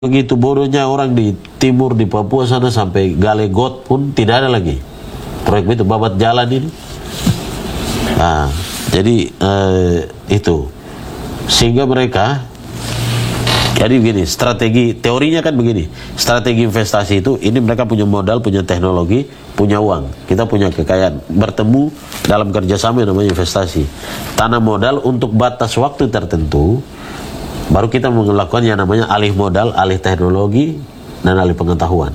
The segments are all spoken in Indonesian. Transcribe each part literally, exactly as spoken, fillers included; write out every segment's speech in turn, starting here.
Begitu bodohnya orang di timur, di Papua sana sampai gali got pun tidak ada lagi proyek itu, babat jalan ini. Nah, jadi eh, itu sehingga mereka jadi begini, strategi teorinya kan begini, strategi investasi itu ini mereka punya modal, punya teknologi, punya uang, kita punya kekayaan, bertemu dalam kerjasama yang namanya investasi, tanam modal untuk batas waktu tertentu. Baru kita melakukan yang namanya alih modal, alih teknologi, dan alih pengetahuan.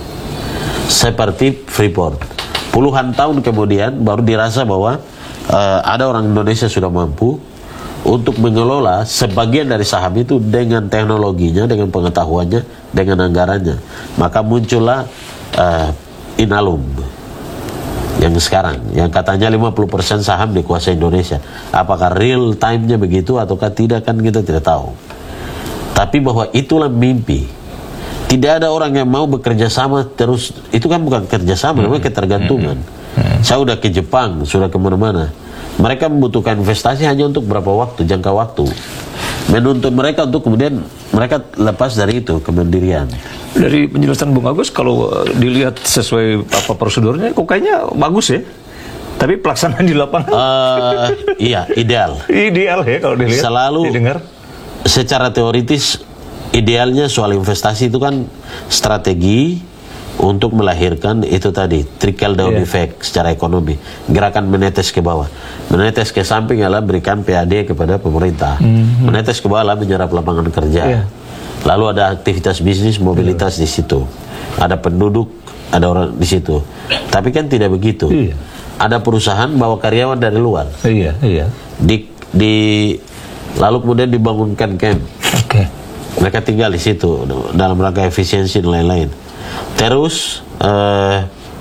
Seperti Freeport. Puluhan tahun kemudian baru dirasa bahwa uh, ada orang Indonesia sudah mampu untuk mengelola sebagian dari saham itu dengan teknologinya, dengan pengetahuannya, dengan anggarannya. Maka muncullah uh, Inalum yang sekarang, yang katanya lima puluh persen saham dikuasai Indonesia. Apakah real time-nya begitu ataukah tidak, kan kita tidak tahu. Tapi bahwa itulah mimpi. Tidak ada orang yang mau bekerja sama terus. Itu kan bukan kerjasama, hmm. namanya ketergantungan. Hmm. Saya udah ke Jepang, sudah kemana-mana. Mereka membutuhkan investasi hanya untuk berapa waktu, jangka waktu. Menuntut mereka untuk kemudian mereka lepas dari itu, kemandirian. Dari penjelasan Bung Agus, kalau dilihat sesuai apa prosedurnya, kok kayaknya bagus ya. Tapi pelaksanaan di lapangan, uh, iya ideal. Ideal ya kalau dilihat. Selalu didengar. Secara teoritis idealnya soal investasi itu kan strategi untuk melahirkan itu tadi trickle down yeah. effect secara ekonomi, gerakan menetes ke bawah. Menetes ke samping adalah berikan P A D kepada pemerintah, mm-hmm. menetes ke bawah adalah menyerap lapangan kerja. Yeah. Lalu ada aktivitas bisnis, mobilitas yeah. di situ, ada penduduk, ada orang di situ. Tapi kan tidak begitu. Yeah. Ada perusahaan bawa karyawan dari luar. Iya, yeah, iya. Yeah. Di di lalu kemudian dibangunkan camp. Oke. Okay. Mereka tinggal di situ dalam rangka efisiensi dan lain-lain. Terus eh,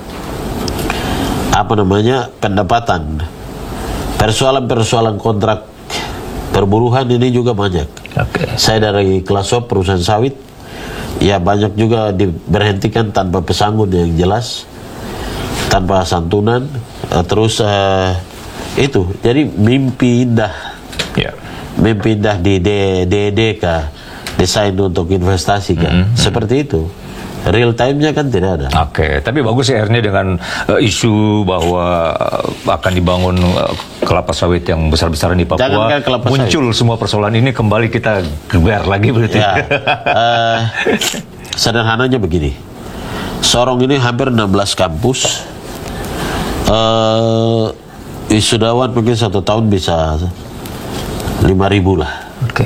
apa namanya pendapatan, persoalan-persoalan kontrak perburuhan ini juga banyak. Okay. Saya dari Klasop perusahaan sawit, ya banyak juga diberhentikan tanpa pesangon yang jelas, tanpa santunan. Eh, terus eh, itu jadi mimpi indah, yeah. mimpi indah di D D K, desain untuk investasi kan, mm-hmm. seperti itu. Real time-nya kan tidak ada. Oke, okay. Tapi bagus ya akhirnya dengan uh, isu bahwa uh, akan dibangun uh, kelapa sawit yang besar-besaran di Papua, muncul sawit. Semua persoalan ini kembali kita geber lagi berarti. Ya, uh, sederhananya begini, Sorong ini hampir enam belas kampus, uh, wisudawan mungkin satu tahun bisa lima ribu lah. Oke. Okay.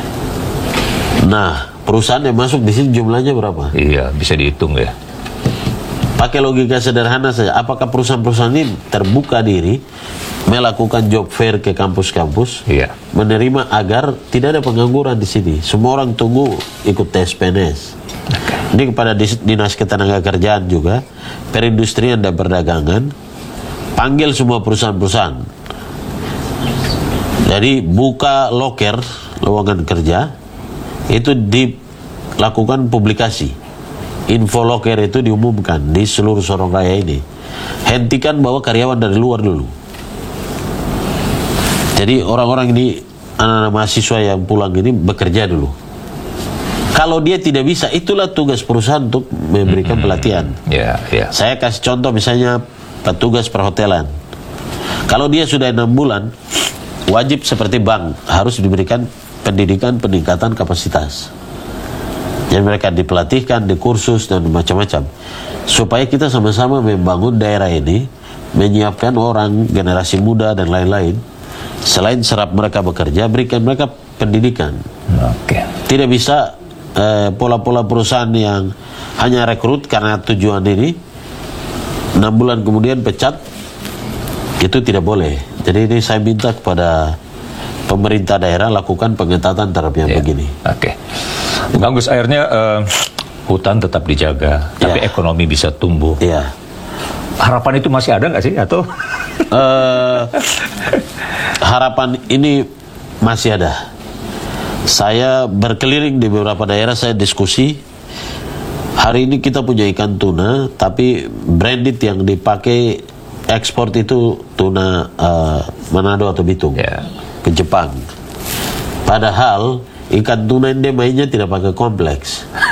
Nah, perusahaan yang masuk di sini jumlahnya berapa? Iya, bisa dihitung ya. Pakai logika sederhana saja. Apakah perusahaan-perusahaan ini terbuka diri melakukan job fair ke kampus-kampus, iya. menerima agar tidak ada pengangguran di sini? Semua orang tunggu ikut tes P N S. Okay. Ini kepada Dinas Ketenagakerjaan juga, Perindustrian dan Perdagangan, panggil semua perusahaan-perusahaan. Jadi buka loker lowongan kerja. Itu dilakukan publikasi, info loker itu diumumkan di seluruh Sorong Raya ini. Hentikan bawa karyawan dari luar dulu. Jadi orang-orang ini, anak-anak mahasiswa yang pulang ini bekerja dulu. Kalau dia tidak bisa, itulah tugas perusahaan untuk memberikan pelatihan. Yeah, yeah. Saya kasih contoh misalnya petugas perhotelan. Kalau dia sudah enam bulan, wajib seperti bank harus diberikan pendidikan peningkatan kapasitas. Jadi mereka dipelatihkan, dikursus dan macam-macam. Supaya kita sama-sama membangun daerah ini, menyiapkan orang, generasi muda dan lain-lain. Selain serap mereka bekerja, berikan mereka pendidikan. Okay. Tidak bisa eh, pola-pola perusahaan yang hanya rekrut karena tujuan ini, enam bulan kemudian pecat, itu tidak boleh. Jadi ini saya minta kepada pemerintah daerah lakukan pengetatan terhadap yang yeah. begini. Oke, okay. Bagus. Akhirnya uh, hutan tetap dijaga, yeah. tapi ekonomi bisa tumbuh. Yeah. Harapan itu masih ada nggak sih? Atau uh, harapan ini masih ada. Saya berkeliling di beberapa daerah, saya diskusi. Hari ini kita punya ikan tuna, tapi branded yang dipakai ekspor itu tuna uh, Manado atau Bitung. Yeah. Ke Jepang. Padahal Ikan tuna ini mainnya tidak pakai kompleks.